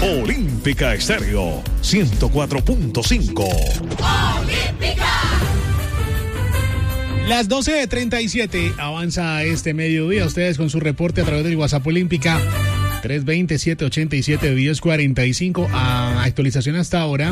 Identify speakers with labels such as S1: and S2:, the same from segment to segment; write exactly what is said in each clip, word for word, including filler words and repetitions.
S1: Olímpica Estéreo ciento cuatro punto cinco.
S2: Olímpica.
S3: Las doce treinta y siete, avanza este mediodía. Ustedes con su reporte a través del WhatsApp Olímpica tres veinte, siete ochenta y siete, diez cuarenta y cinco. A actualización hasta ahora.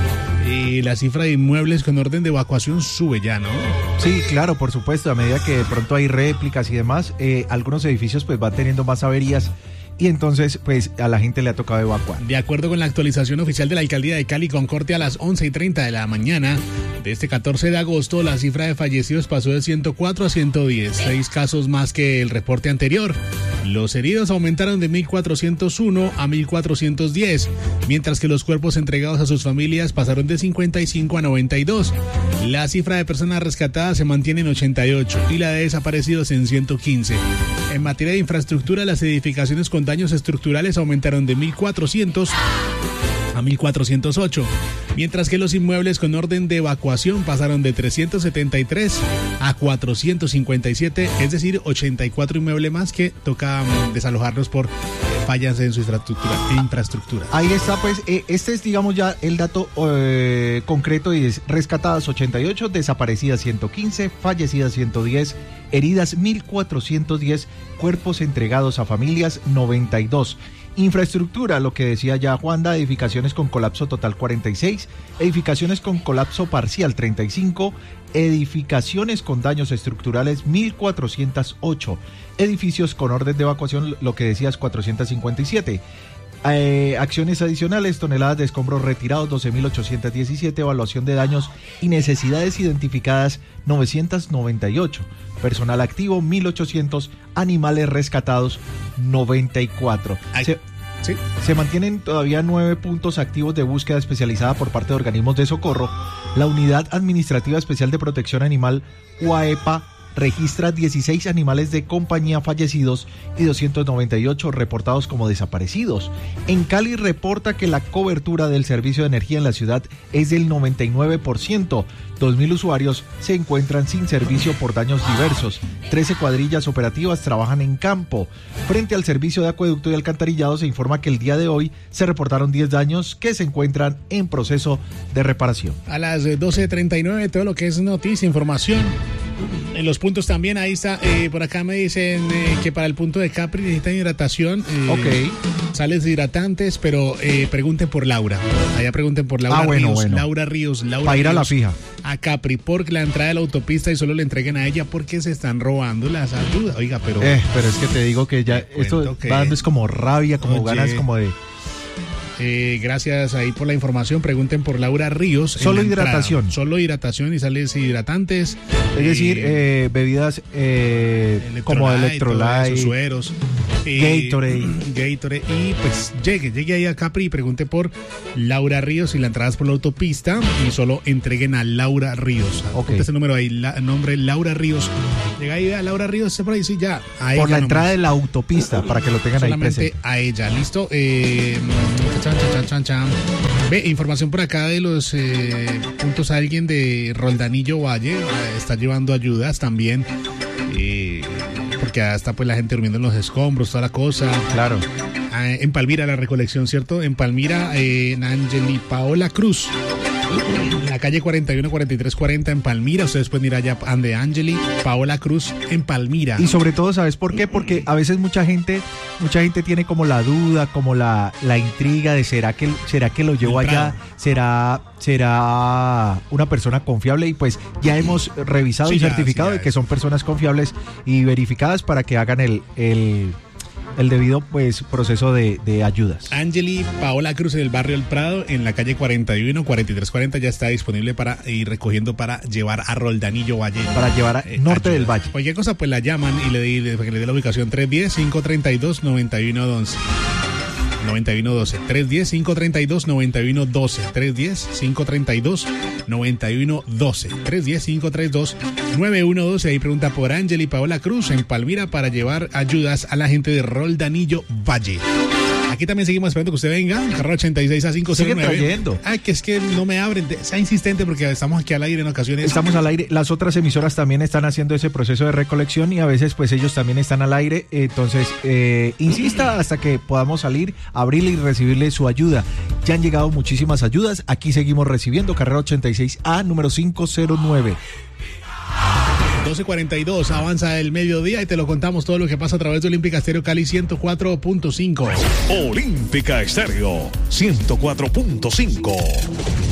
S3: Y la cifra de inmuebles con orden de evacuación sube ya, ¿no?
S4: Sí, claro, por supuesto. A medida que de pronto hay réplicas y demás, eh, algunos edificios pues van teniendo más averías. Y entonces, pues, a la gente le ha tocado evacuar.
S3: De acuerdo con la actualización oficial de la Alcaldía de Cali, con corte a las once y treinta de la mañana de este catorce de agosto, la cifra de fallecidos pasó de ciento cuatro a ciento diez, seis casos más que el reporte anterior. Los heridos aumentaron de mil cuatrocientos uno a mil cuatrocientos diez, mientras que los cuerpos entregados a sus familias pasaron de cincuenta y cinco a noventa y dos. La cifra de personas rescatadas se mantiene en ochenta y ocho y la de desaparecidos en ciento quince. En materia de infraestructura, las edificaciones con daños estructurales aumentaron de mil cuatrocientos a mil cuatrocientos ocho, mientras que los inmuebles con orden de evacuación pasaron de trescientos setenta y tres a cuatrocientos cincuenta y siete, es decir, ochenta y cuatro inmuebles más que toca um, desalojarlos por fallas en su infraestructura. infraestructura.
S4: Ahí está, pues, eh, este es, digamos, ya el dato eh, concreto y es rescatadas ochenta y ocho, desaparecidas ciento quince, fallecidas ciento diez, heridas mil cuatrocientos diez, cuerpos entregados a familias noventa y dos. Infraestructura, lo que decía ya Juanda, edificaciones con colapso total cuarenta y seis, edificaciones con colapso parcial treinta y cinco, edificaciones con daños estructurales mil cuatrocientos ocho, edificios con orden de evacuación, lo que decías, cuatrocientos cincuenta y siete. Eh, acciones adicionales, toneladas de escombros retirados doce mil ochocientos diecisiete, evaluación de daños y necesidades identificadas novecientos noventa y ocho, personal activo mil ochocientos, animales rescatados noventa y cuatro. Se,
S3: sí.
S4: se mantienen todavía nueve puntos activos de búsqueda especializada por parte de organismos de socorro. La Unidad Administrativa Especial de Protección Animal, U A E P A, registra dieciséis animales de compañía fallecidos y doscientos noventa y ocho reportados como desaparecidos. En Cali reporta que la cobertura del servicio de energía en la ciudad es del noventa y nueve por ciento. dos mil usuarios se encuentran sin servicio por daños diversos. trece cuadrillas operativas trabajan en campo. Frente al servicio de acueducto y alcantarillado se informa que el día de hoy se reportaron diez daños que se encuentran en proceso de reparación.
S3: A las doce treinta y nueve, todo lo que es noticia, información. En los puntos también, ahí está, eh, por acá me dicen eh, que para el punto de Capri necesitan hidratación. Eh,
S4: ok.
S3: Sales hidratantes, pero eh, pregunten por Laura. Allá pregunten por Laura
S4: ah, bueno,
S3: Ríos.
S4: Bueno.
S3: Laura Ríos. Laura
S4: para ir
S3: Ríos,
S4: a la fija.
S3: A Capri, porque la entrada de la autopista y solo le entreguen a ella porque se están robando las ayudas. Oiga, pero...
S4: Eh, pero es que te digo que ya esto
S3: que...
S4: va dando es como rabia, como
S3: Oye.
S4: ganas como de...
S3: Eh, gracias ahí por la información. Pregunten por Laura Ríos.
S4: Solo hidratación.
S3: Entrada. Solo hidratación y sales hidratantes.
S4: Es eh, decir, eh, bebidas eh, como Electrolyte,
S3: sueros,
S4: Gatorade.
S3: Gatorade. Y pues llegue, llegue ahí a Capri y pregunte por Laura Ríos y la entrada es por la autopista y solo entreguen a Laura Ríos.
S4: Okay.
S3: Este número ahí, la, nombre Laura Ríos. Llega ahí a Laura Ríos, por ahí sí, ya. A
S4: por
S3: ella
S4: la entrada
S3: nomás.
S4: de la autopista, para que lo tengan
S3: solamente
S4: ahí presente.
S3: A ella, listo. Eh, chan, chan, chan, chan. Ve, información por acá de los eh, puntos. Alguien de Roldanillo Valle eh, está llevando ayudas también. Eh, porque hasta pues la gente durmiendo en los escombros, toda la cosa.
S4: Claro.
S3: Eh, en Palmira la recolección, ¿cierto? En Palmira, eh, en Angeli Paola Cruz. En la calle cuarenta y uno, cuarenta y tres, cuarenta en Palmira. Ustedes pueden ir allá a de Angeli Paola Cruz en Palmira.
S4: Y sobre todo, ¿sabes por qué? Porque a veces mucha gente mucha gente tiene como la duda, como la, la intriga de ¿será que, será que lo llevo allá? ¿Será, será una persona confiable? Y pues ya hemos revisado
S3: sí,
S4: y
S3: ya,
S4: certificado
S3: sí,
S4: de que son personas confiables y verificadas para que hagan el... el el debido pues proceso de, de ayudas.
S3: Angeli Paola Cruz en el barrio El Prado, en la calle cuarenta y uno, cuarenta y tres, cuarenta, ya está disponible para ir recogiendo para llevar a Roldanillo Valle.
S4: Para llevar a eh, norte ayuda. Del Valle.
S3: Cualquier cosa pues la llaman y le, le, le dé la ubicación tres uno cero, cinco tres dos, nueve uno uno dos. noventa y uno doce, tres uno cero, cinco tres dos, nueve uno uno dos, tres uno cero, cinco tres dos, nueve uno uno dos, tres uno cero, cinco tres dos, nueve uno uno dos. Ahí pregunta por Angeli Paola Cruz en Palmira para llevar ayudas a la gente de Roldanillo Valle. Aquí también seguimos esperando que usted venga. Carrera ochenta y seis a cinco cero nueve.
S4: Sigue trayendo.
S3: Ay, que es que no me abren. Sea insistente porque estamos aquí al aire en ocasiones.
S4: Estamos al aire. Las otras emisoras también están haciendo ese proceso de recolección y a veces pues ellos también están al aire. Entonces, eh, insista hasta que podamos salir, abrirle y recibirle su ayuda. Ya han llegado muchísimas ayudas. Aquí seguimos recibiendo. Carrera ochenta y seis A, número cinco cero nueve.
S3: doce cuarenta y dos, avanza el mediodía y te lo contamos todo lo que pasa a través de Olímpica Estéreo Cali ciento cuatro punto cinco.
S1: Olímpica Estéreo ciento cuatro punto cinco.